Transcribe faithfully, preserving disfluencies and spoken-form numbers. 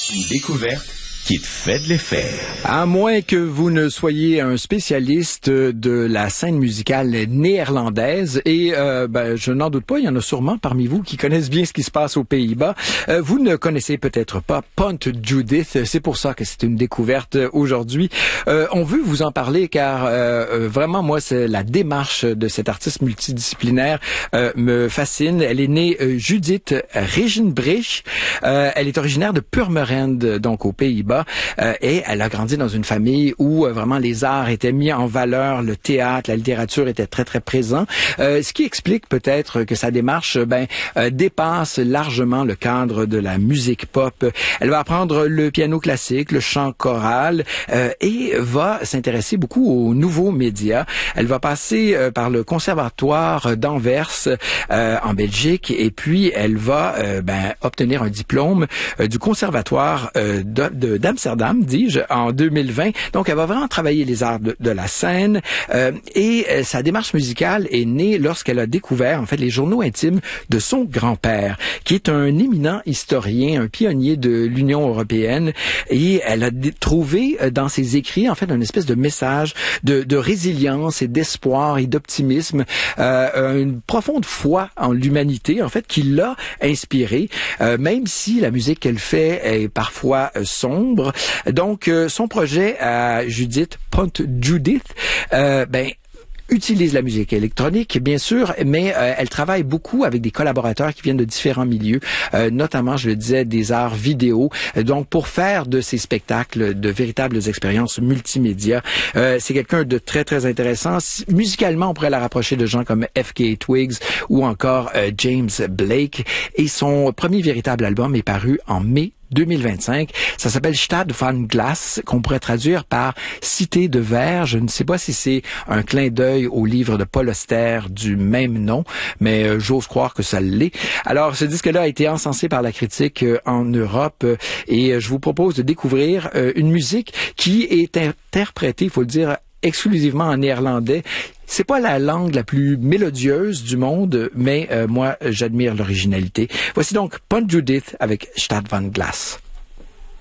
Une découverte qui te fait de l'effet. À moins que vous ne soyez un spécialiste de la scène musicale néerlandaise, et euh, ben, je n'en doute pas, il y en a sûrement parmi vous qui connaissent bien ce qui se passe aux Pays-Bas. Euh, vous ne connaissez peut-être pas Punt Judith, c'est pour ça que c'est une découverte aujourd'hui. Euh, on veut vous en parler car euh, vraiment, moi, c'est la démarche de cette artiste multidisciplinaire euh, me fascine. Elle est née euh, Judith Regenbrich. Euh, elle est originaire de Purmerend, donc aux Pays-Bas. Euh, et elle a grandi dans une famille où euh, vraiment les arts étaient mis en valeur, le théâtre, la littérature était très très présent, euh, ce qui explique peut-être que sa démarche ben euh, dépasse largement le cadre de la musique pop. Elle va apprendre le piano classique, le chant choral euh, et va s'intéresser beaucoup aux nouveaux médias. Elle va passer euh, par le conservatoire d'Anvers euh, en Belgique et puis elle va euh, ben obtenir un diplôme euh, du conservatoire euh, de, de d'Amsterdam, dis-je, en deux mille vingt. Donc, elle va vraiment travailler les arts de, de la scène euh, et euh, sa démarche musicale est née lorsqu'elle a découvert, en fait, les journaux intimes de son grand-père, qui est un éminent historien, un pionnier de l'Union européenne, et elle a d- trouvé euh, dans ses écrits, en fait, une espèce de message de, de résilience et d'espoir et d'optimisme, euh, une profonde foi en l'humanité, en fait, qui l'a inspirée, euh, même si la musique qu'elle fait est parfois euh, sombre. Donc, euh, son projet à Judith, Punt Judith, euh, ben, utilise la musique électronique, bien sûr, mais euh, elle travaille beaucoup avec des collaborateurs qui viennent de différents milieux, euh, notamment, je le disais, des arts vidéo. Donc, pour faire de ces spectacles de véritables expériences multimédia, euh, c'est quelqu'un de très, très intéressant. Musicalement, on pourrait la rapprocher de gens comme F K Twigs ou encore euh, James Blake. Et son premier véritable album est paru en mai deux mille vingt-cinq. Ça s'appelle Stad van Glas, qu'on pourrait traduire par Cité de verre. Je ne sais pas si c'est un clin d'œil au livre de Paul Auster du même nom, mais euh, j'ose croire que ça l'est. Alors, ce disque-là a été encensé par la critique euh, en Europe euh, et euh, je vous propose de découvrir euh, une musique qui est interprétée, il faut le dire, exclusivement en néerlandais. C'est pas la langue la plus mélodieuse du monde, mais euh, moi, j'admire l'originalité. Voici donc Punt Judith avec Stad van Glas.